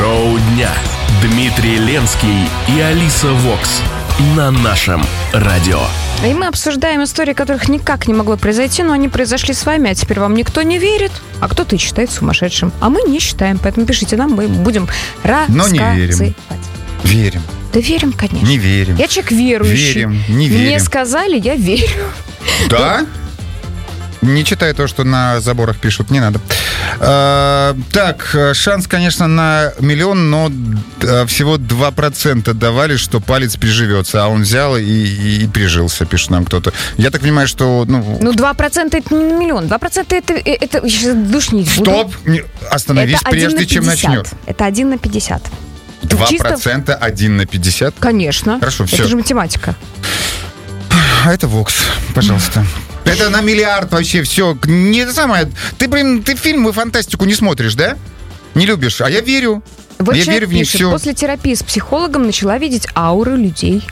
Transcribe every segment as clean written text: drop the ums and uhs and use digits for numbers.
Шоу дня. Дмитрий Ленский и Алиса Вокс на нашем радио. И мы обсуждаем истории, которых никак не могло произойти, но они произошли с вами, а теперь вам никто не верит, а кто-то считает сумасшедшим. А мы не считаем, поэтому пишите нам, мы будем рассказывать. Но не верим. Верим. Да верим, конечно. Не верим. Я человек верующий. Верим, не верим. Мне сказали, я верю. Да? Не читай то, что на заборах пишут, не надо. Так, шанс, конечно, на миллион, но всего 2% давали, что палец приживется, а он взял и прижился, пишет нам кто-то. Я так понимаю, что... Ну 2% это не миллион, 2% это сейчас душнить буду. Стоп! Остановись, прежде чем начнет. Это 1 на 50. 2% 1 на 50? Конечно. Хорошо, все. Это же математика. А это Вокс, пожалуйста. Это на миллиард вообще все. Не это самое. Ты фильмы, фантастику не смотришь, да? Не любишь. А я верю. Вот я верю в них все. После терапии с психологом начала видеть ауры людей.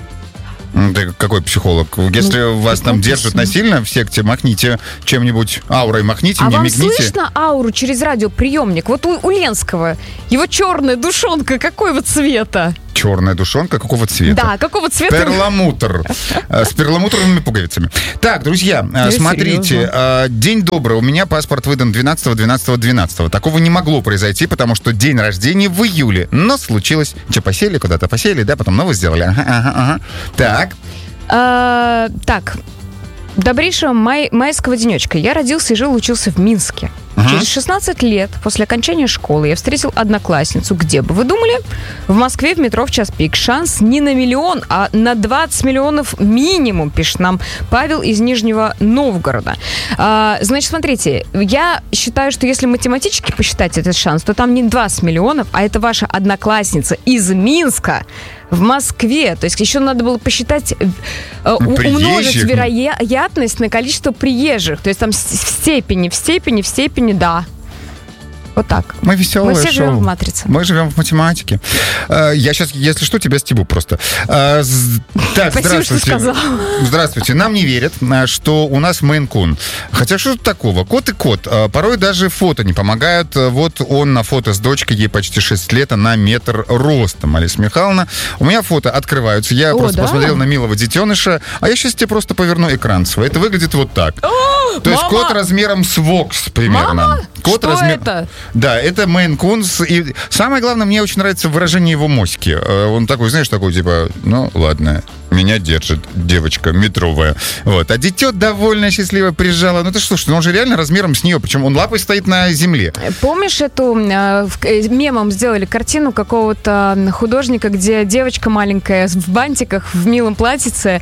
Да какой психолог? Если вас там держат насильно в секте, махните чем-нибудь аурой, махните, мне мигните. А вам слышно ауру через радиоприемник? Вот у Ленского, его черная душонка какого цвета? Черная душонка какого цвета? Да, какого цвета? Перламутр. С перламутровыми пуговицами. Так, друзья, смотрите. День добрый. У меня паспорт выдан 12-12-12. Такого не могло произойти, потому что день рождения в июле. Но случилось. Что, посели, куда-то посели, да, потом новое сделали. Ага. Так. Так. Добрейшего майского денечка. Я родился и жил, учился в Минске. Через 16 лет после окончания школы я встретил одноклассницу. Где бы вы думали? В Москве в метро в час пик. Шанс не на миллион, а на 20 миллионов минимум, пишет нам Павел из Нижнего Новгорода. Значит, смотрите, я считаю, что если математически посчитать этот шанс, то там не 20 миллионов, а это ваша одноклассница из Минска в Москве. То есть еще надо было посчитать, умножить вероятность на количество приезжих. То есть там в степени, да. Вот так. Мы веселое шоу. Мы все живем в матрице. Мы живем в математике. Я сейчас, если что, тебя стебу просто. Так, спасибо, что сказал. Здравствуйте. Нам не верят, что у нас Мейн-кун. Хотя что тут такого? Кот и кот. Порой даже фото не помогают. Вот он на фото с дочкой, ей почти 6 лет, она метр ростом. Алиса Михайловна. У меня фото открываются. Я просто посмотрел на милого детеныша, а я сейчас тебе просто поверну экран свой. Это выглядит вот так. То есть кот размером с Вокс примерно. Мама? Кот что это? Да, это Мейн-кун. И самое главное, мне очень нравится выражение его моськи. Он такой, знаешь, такой типа, ну ладно, меня держит девочка метровая. Вот. А дитё довольно счастливо прижало. Ну ты что, он же реально размером с нее, причем он лапой стоит на земле. Помнишь эту мемом сделали картину какого-то художника, где девочка маленькая в бантиках, в милом платьице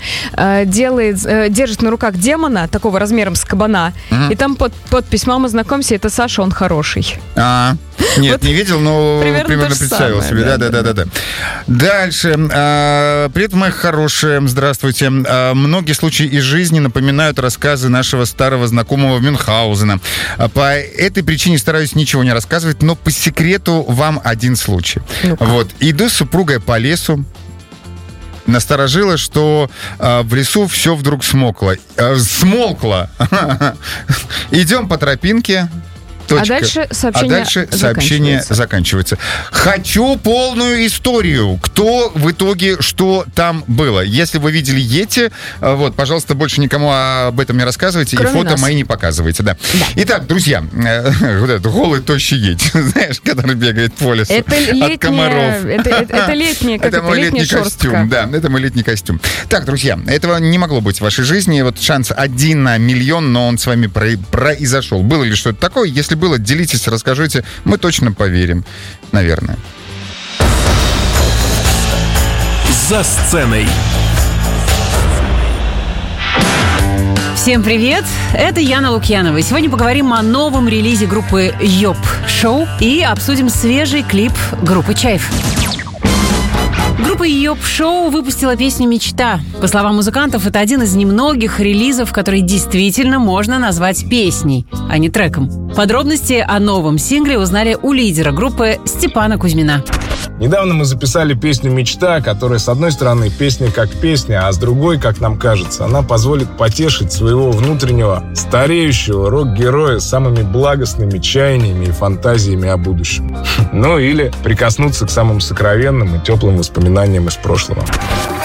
держит на руках демона, такого размером с кабана, и там подпись: «Мама, знакомься, это Саша, он хороший». Нет, вот не видел, но примерно представил себе. Да. Дальше. Привет, мои хорошие. Здравствуйте. Многие случаи из жизни напоминают рассказы нашего старого знакомого Мюнхгаузена. По этой причине стараюсь ничего не рассказывать, но по секрету вам один случай. Вот. Иду с супругой по лесу. Насторожило, что в лесу все вдруг смолкло. Идем по тропинке. Точка. А дальше сообщение заканчивается. Хочу полную историю. Кто в итоге, что там было. Если вы видели Йети, вот, пожалуйста, больше никому об этом не рассказывайте. Кроме и фото нас. Мои не показывайте. Да. Итак, друзья, вот этот голый тощий Йети, знаешь, который бегает по лесу от комаров. Это летняя, как это мой летний костюм. Да, это мой летний костюм. Так, друзья, этого не могло быть в вашей жизни. Вот шанс 1 на миллион, но он с вами произошел. Было ли что-то такое? Если было, делитесь, расскажите. Мы точно поверим. Наверное. За сценой. Всем привет! Это Яна Лукьянова. Сегодня поговорим о новом релизе группы Йоп Шоу и обсудим свежий клип группы Чайф. Группа Йоп Шоу выпустила песню «Мечта». По словам музыкантов, это один из немногих релизов, который действительно можно назвать песней, а не треком. Подробности о новом сингле узнали у лидера группы Степана Кузьмина. Недавно мы записали песню «Мечта», которая, с одной стороны, песня как песня, а с другой, как нам кажется, она позволит потешить своего внутреннего стареющего рок-героя самыми благостными чаяниями и фантазиями о будущем. Ну или прикоснуться к самым сокровенным и теплым воспоминаниям из прошлого.